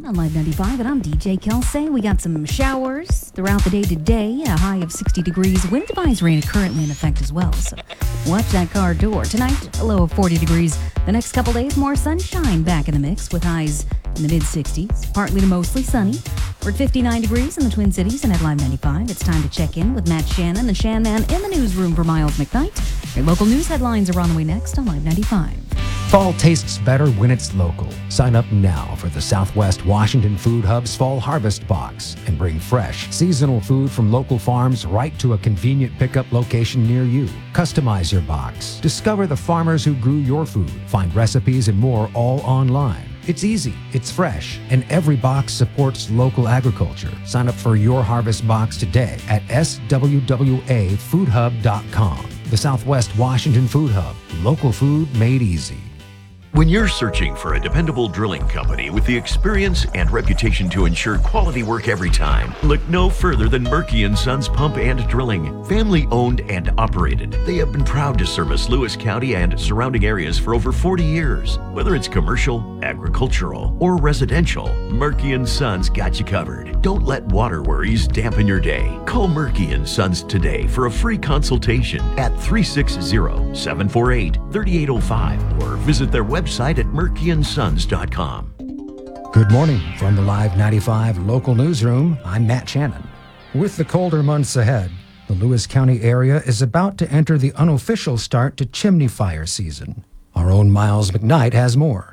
on Live 95, and I'm DJ Kelsey. We got some showers throughout the day today, a high of 60 degrees. Wind advisory currently in effect as well, so watch that car door. Tonight, a low of 40 degrees. The next couple days, more sunshine back in the mix with highs in the mid-60s, partly to mostly sunny. We're at 59 degrees in the Twin Cities and at Live 95. It's time to check in with Matt Shannon, the Shan Man, in the newsroom for Miles McKnight. Your local news headlines are on the way next on Live 95. Fall tastes better when it's local. Sign up now for the Southwest Washington Food Hub's Fall Harvest Box and bring fresh, seasonal food from local farms right to a convenient pickup location near you. Customize your box. Discover the farmers who grew your food. Find recipes and more all online. It's easy, it's fresh, and every box supports local agriculture. Sign up for your harvest box today at swwafoodhub.com. The Southwest Washington Food Hub. Local food made easy. When you're searching for a dependable drilling company with the experience and reputation to ensure quality work every time, look no further than Murky & Sons Pump and Drilling. Family owned and operated, they have been proud to service Lewis County and surrounding areas for over 40 years. Whether it's commercial, agricultural, or residential, Murky & Sons got you covered. Don't let water worries dampen your day. Call Murky & Sons today for a free consultation at 360-748-3805 or visit their website at murkyandsons.com. Good morning from the Live 95 local newsroom. I'm Matt Shannon. With the colder months ahead, the Lewis County area is about to enter the unofficial start to chimney fire season. Our own Miles McKnight has more.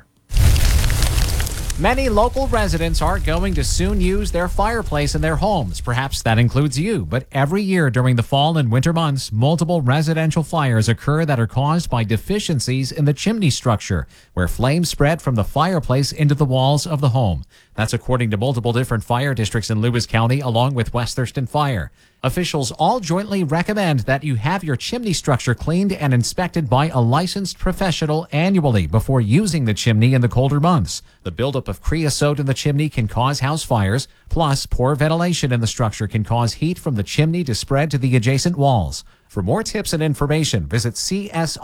Many local residents are going to soon use their fireplace in their homes. Perhaps that includes you. But every year during the fall and winter months, multiple residential fires occur that are caused by deficiencies in the chimney structure, where flames spread from the fireplace into the walls of the home. That's according to multiple different fire districts in Lewis County, along with West Thurston Fire. Officials all jointly recommend that you have your chimney structure cleaned and inspected by a licensed professional annually before using the chimney in the colder months. The buildup of creosote in the chimney can cause house fires, plus poor ventilation in the structure can cause heat from the chimney to spread to the adjacent walls. For more tips and information, visit CSR